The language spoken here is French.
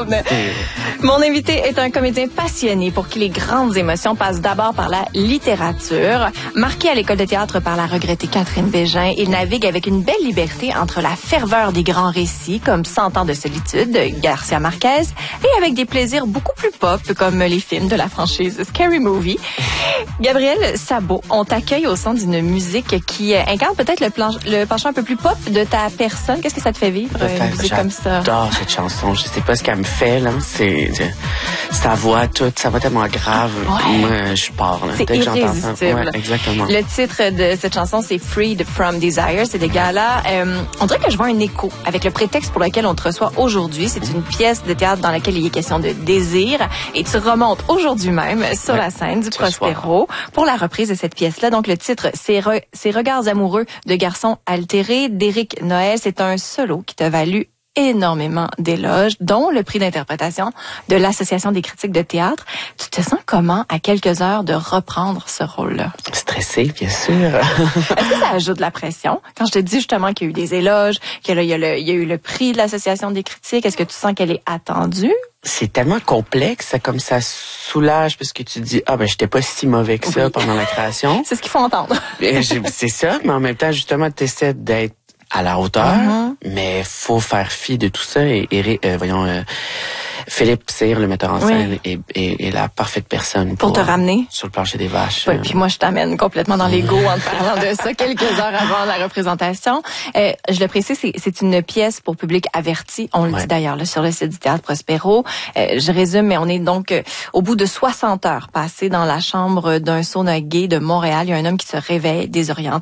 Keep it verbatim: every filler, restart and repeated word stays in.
down. Mon invité est un comédien passionné pour qui les grandes émotions passent d'abord par la littérature. Marqué à l'école de théâtre par la regrettée Catherine Bégin, il navigue avec une belle liberté entre la ferveur des grands récits, comme Cent ans de solitude de Garcia Marquez, et avec des plaisirs beaucoup plus pop, comme les films de la franchise Scary Movie. Gabriel Sabot, on t'accueille au son d'une musique qui incarne peut-être le, planche, le penchant un peu plus pop de ta personne. Qu'est-ce que ça te fait vivre, une musique comme ça? J'adore cette chanson. Je sais pas ce qu'elle me fait, là. C'est, sa voix, toute, sa voix tellement grave. Ouais. Moi, je pars, là. C'est Dès que j'entends ça. irrésistible. Ouais, exactement. Le titre de cette chanson, c'est Freed from Desire. C'est des gars-là. Euh, on dirait que je vois un écho avec le prétexte pour lequel on te reçoit aujourd'hui. C'est une pièce de théâtre dans laquelle il est question de désir. Et tu remontes aujourd'hui même sur ouais, la scène du Prospero pour la reprise de cette pièce-là. Donc, le titre, c'est Re- Ces regards amoureux de garçons altérés d'Éric Noël. C'est un solo qui t'a valu énormément d'éloges, dont le prix d'interprétation de l'Association des critiques de théâtre. Tu te sens comment à quelques heures de reprendre ce rôle-là? Stressé, bien sûr. Est-ce que ça ajoute de la pression? Quand je te dis justement qu'il y a eu des éloges, qu'il y a, le, il y a eu le prix de l'Association des critiques, est-ce que tu sens qu'elle est attendue? C'est tellement complexe, comme ça soulage parce que tu dis ah ben j'étais pas si mauvais que ça oui. pendant la création. C'est ce qu'il faut entendre. C'est ça, mais en même temps justement t'essaies d'être à la hauteur, uh-huh. mais faut faire fi de tout ça et, et euh, voyons euh, Philippe Cyr, le metteur en scène, oui. est, est, est la parfaite personne pour, pour te ramener sur le plancher des vaches. Oui, puis moi je t'amène complètement dans l'ego en te parlant de ça quelques heures avant la représentation. Euh, je le précise, c'est, c'est une pièce pour public averti. On le ouais. dit d'ailleurs là, sur le site du Théâtre Prospero. Euh, je résume, mais on est donc euh, au bout de soixante heures passées dans la chambre d'un sauna gay de Montréal. Il y a un homme qui se réveille désorienté.